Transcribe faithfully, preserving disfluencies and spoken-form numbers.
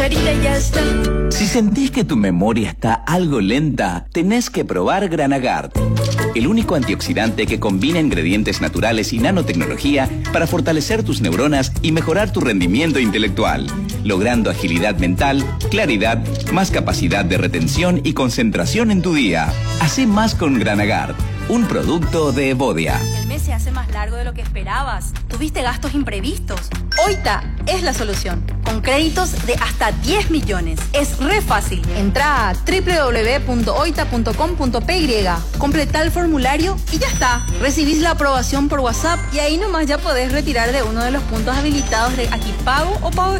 cucharita y ya está. Si sentís que tu memoria está algo lenta, tenés que probar Granagard, el único antioxidante que combina ingredientes naturales y nanotecnología para fortalecer tus neuronas y mejorar tu rendimiento intelectual, logrando agilidad mental, claridad, más capacidad de retención y concentración en tu día. Hacé más con Granagard, un producto de Evodia. El mes se hace más largo de lo que esperabas. Tuviste gastos imprevistos. Oita es la solución. Con créditos de hasta diez millones. Es re fácil. Entra a doble u doble u doble u punto oita punto com punto pe y, completa el formulario y ya está. Recibís la aprobación por WhatsApp y ahí nomás ya podés retirar de uno de los puntos habilitados de Aquí Pago o Pago